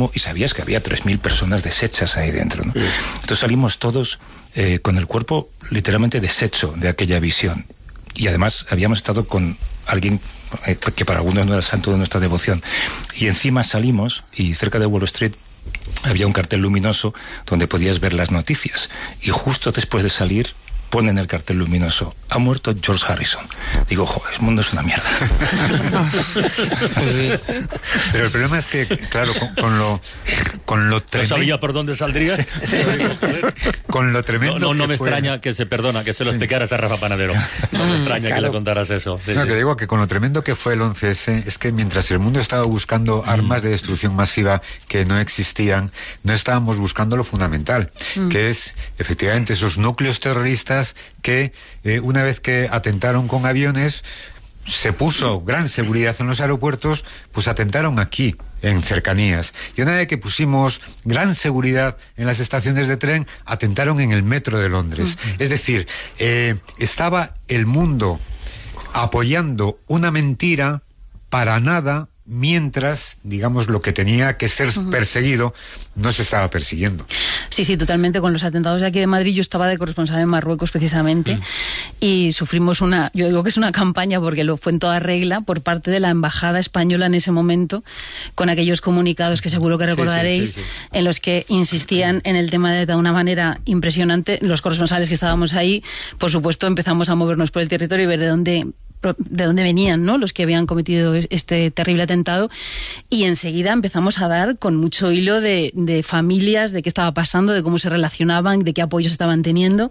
humo y sabías que había 3.000 personas deshechas ahí dentro, ¿no? Entonces salimos todos con el cuerpo literalmente deshecho de aquella visión. Y además habíamos estado con alguien que para algunos no era el santo de nuestra devoción. Y encima salimos y cerca de Wall Street había un cartel luminoso donde podías ver las noticias. Y justo después de salir ponen el cartel luminoso: ha muerto George Harrison. Digo, joder, el mundo es una mierda. Pero el problema es que, claro, con lo tremendo... ¿No sabía por dónde saldría? Con lo tremendo no me extraña que se lo explicaras a Rafa Panadero. No me extraña que le contaras eso. Sí, no, sí. que digo que con lo tremendo que fue el 11S, es que mientras el mundo estaba buscando armas de destrucción masiva que no existían, no estábamos buscando lo fundamental, que es efectivamente esos núcleos terroristas que una vez que atentaron con aviones, se puso gran seguridad en los aeropuertos, pues atentaron aquí, en cercanías. Y una vez que pusimos gran seguridad en las estaciones de tren, atentaron en el metro de Londres. Es decir, estaba el mundo apoyando una mentira para nada, mientras, digamos, lo que tenía que ser perseguido no se estaba persiguiendo. Sí, totalmente. Con los atentados de aquí de Madrid, yo estaba de corresponsal en Marruecos precisamente, y sufrimos yo digo que es una campaña porque lo fue en toda regla por parte de la embajada española en ese momento, con aquellos comunicados que seguro que recordaréis, en los que insistían en el tema de una manera impresionante. Los corresponsales que estábamos ahí, por supuesto, empezamos a movernos por el territorio y ver de dónde venían, ¿no?, los que habían cometido este terrible atentado, y enseguida empezamos a dar con mucho hilo de familias, de qué estaba pasando, de cómo se relacionaban, de qué apoyos estaban teniendo.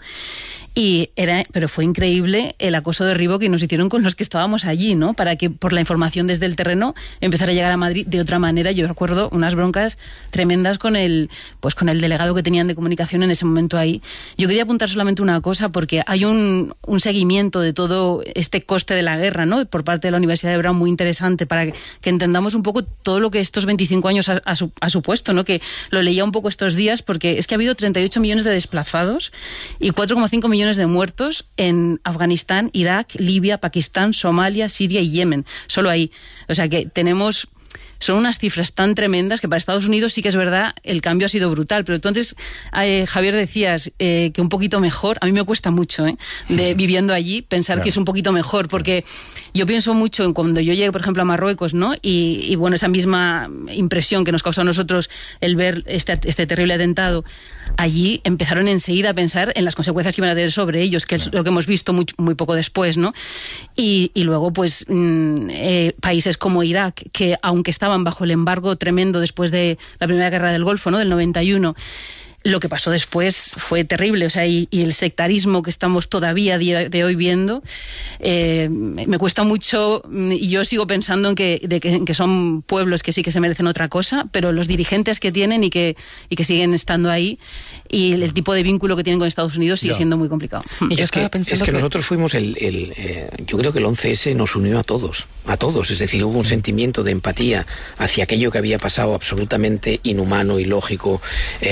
Pero fue increíble el acoso de derribo que nos hicieron con los que estábamos allí, ¿no? Para que por la información desde el terreno empezara a llegar a Madrid de otra manera. Yo recuerdo unas broncas tremendas con el delegado que tenían de comunicación en ese momento ahí. Yo quería apuntar solamente una cosa, porque hay un seguimiento de todo este coste de la guerra, ¿no?, por parte de la Universidad de Brown, muy interesante, para que entendamos un poco todo lo que estos 25 años ha supuesto, ¿no? Que lo leía un poco estos días, porque es que ha habido 38 millones de desplazados y 4,5 millones de muertos en Afganistán, Irak, Libia, Pakistán, Somalia, Siria y Yemen. Solo ahí. O sea que son unas cifras tan tremendas que para Estados Unidos sí que es verdad, el cambio ha sido brutal. Pero entonces, Javier, decías que un poquito mejor. A mí me cuesta mucho, viviendo allí, pensar que es un poquito mejor, porque yo pienso mucho en cuando yo llegué, por ejemplo, a Marruecos, ¿no? Y bueno, esa misma impresión que nos causó a nosotros el ver este terrible atentado. Allí empezaron enseguida a pensar en las consecuencias que iban a tener sobre ellos, que es lo que hemos visto muy poco después, ¿no? Y luego, pues, países como Irak, que aunque estaban bajo el embargo tremendo después de la primera guerra del Golfo, ¿no?, del 91, lo que pasó después fue terrible. O sea, y el sectarismo que estamos todavía a día de hoy viendo, me cuesta mucho, y yo sigo pensando en que son pueblos que sí que se merecen otra cosa, pero los dirigentes que tienen y que siguen estando ahí, y el tipo de vínculo que tienen con Estados Unidos sigue siendo muy complicado. Y yo estaba pensando que nosotros fuimos yo creo que el 11S nos unió a todos, es decir, hubo un sentimiento de empatía hacia aquello que había pasado, absolutamente inhumano, ilógico,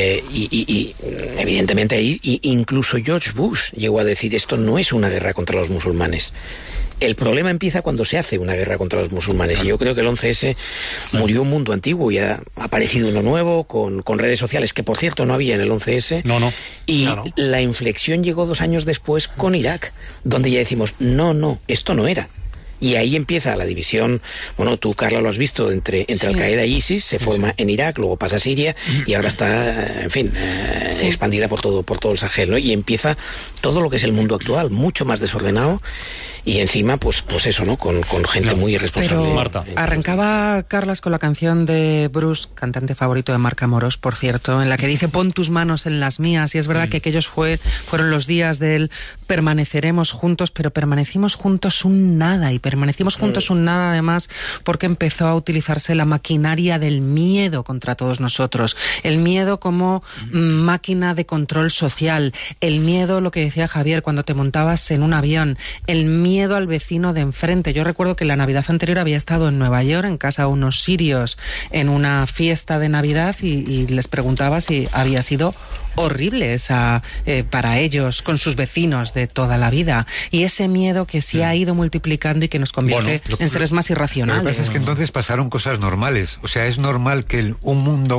y evidentemente ahí incluso George Bush llegó a decir: esto no es una guerra contra los musulmanes. El problema empieza cuando se hace una guerra contra los musulmanes. Y yo creo que el 11S murió un mundo antiguo y ha aparecido uno nuevo, con redes sociales, que por cierto no había en el 11S. No. Y la inflexión llegó 2 años después con Irak, donde ya decimos, no, esto no era. Y ahí empieza la división. Bueno, tú, Carla, lo has visto, entre Al-Qaeda y ISIS, se forma en Irak, luego pasa a Siria y ahora está, en fin, expandida por todo el Sahel, ¿no? Y empieza todo lo que es el mundo actual, mucho más desordenado, y encima, pues eso, ¿no? Con gente muy irresponsable. Pero, Marta, arrancaba Carlas con la canción de Bruce, cantante favorito de Marc Amorós, por cierto, en la que dice: pon tus manos en las mías. Y es verdad que aquellos fueron los días del permaneceremos juntos, pero permanecimos juntos un nada, y permanecimos juntos un nada además porque empezó a utilizarse la maquinaria del miedo contra todos nosotros. El miedo como máquina de control social, el miedo, lo que decía Javier, cuando te montabas en un avión, el miedo al vecino de enfrente. Yo recuerdo que la Navidad anterior había estado en Nueva York, en casa de unos sirios, en una fiesta de Navidad, y les preguntaba si había sido horrible esa para ellos, con sus vecinos de toda la vida. Y ese miedo que sí ha ido multiplicando y que nos convierte en seres más irracionales. Lo que pasa es que entonces pasaron cosas normales. O sea, es normal que un mundo